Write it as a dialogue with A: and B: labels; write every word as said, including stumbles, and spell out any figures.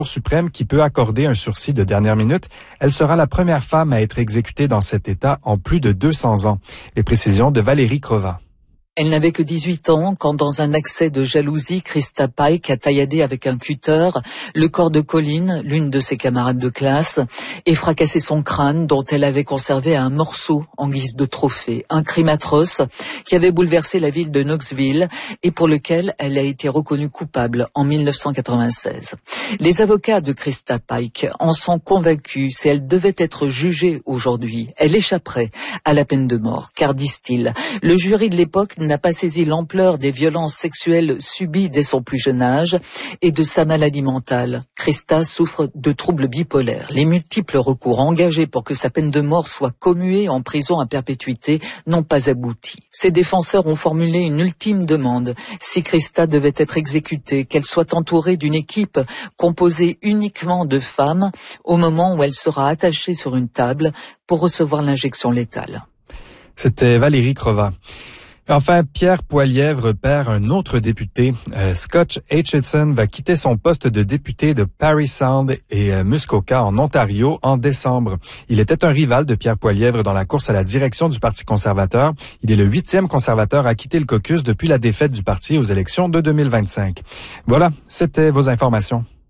A: suprême qui peut accorder un sursis de dernière minute. Elle sera la première femme à être exécutée dans cet État en plus de deux cents ans. Les précisions de Valérie Crova.
B: Elle n'avait que dix-huit ans quand, dans un accès de jalousie, Krista Pike a tailladé avec un cutter le corps de Colleen, l'une de ses camarades de classe, et fracassé son crâne dont elle avait conservé un morceau en guise de trophée. Un crime atroce qui avait bouleversé la ville de Knoxville et pour lequel elle a été reconnue coupable en mille neuf cent quatre-vingt-seize. Les avocats de Krista Pike en sont convaincus. Si elle devait être jugée aujourd'hui, elle échapperait à la peine de mort, car, disent-ils, le jury de l'époque n'a pas saisi l'ampleur des violences sexuelles subies dès son plus jeune âge et de sa maladie mentale. Krista souffre de troubles bipolaires. Les multiples recours engagés pour que sa peine de mort soit commuée en prison à perpétuité n'ont pas abouti. Ses défenseurs ont formulé une ultime demande. Si Krista devait être exécutée, qu'elle soit entourée d'une équipe composée uniquement de femmes au moment où elle sera attachée sur une table pour recevoir l'injection létale.
A: C'était Valérie Crova. Enfin, Pierre Poilievre perd un autre député. Euh, Scott Aitchison va quitter son poste de député de Parry Sound et euh, Muskoka en Ontario en décembre. Il était un rival de Pierre Poilievre dans la course à la direction du Parti conservateur. Il est le huitième conservateur à quitter le caucus depuis la défaite du parti aux élections de deux mille vingt-cinq. Voilà, c'était vos informations.